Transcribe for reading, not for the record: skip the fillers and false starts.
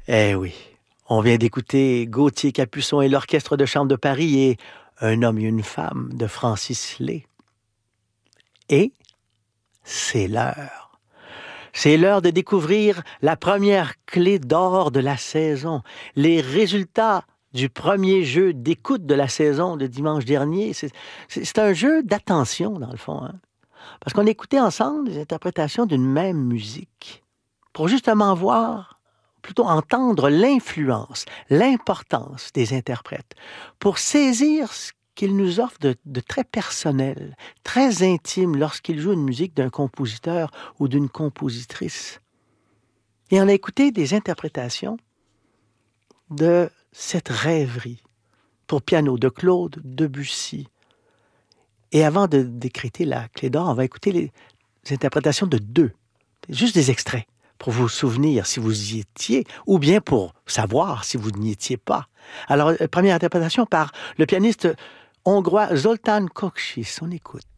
Eh oui, on vient d'écouter Gauthier Capuçon et l'Orchestre de chambre de Paris et Un homme et une femme de Francis Lay. Et c'est l'heure. C'est l'heure de découvrir la première clé d'or de la saison, les résultats du premier jeu d'écoute de la saison de dimanche dernier. C'est un jeu d'attention, dans le fond, hein? Parce qu'on écoutait ensemble des interprétations d'une même musique pour justement voir, plutôt entendre l'influence, l'importance des interprètes, pour saisir ce qu'ils nous offrent de très personnel, très intime lorsqu'ils jouent une musique d'un compositeur ou d'une compositrice. Et on a écouté des interprétations de cette rêverie pour piano de Claude Debussy. Et avant de décréter la clé d'or, on va écouter les interprétations de deux, juste des extraits, pour vous souvenir si vous y étiez, ou bien pour savoir si vous n'y étiez pas. Alors, première interprétation par le pianiste hongrois Zoltán Kocsis. On écoute.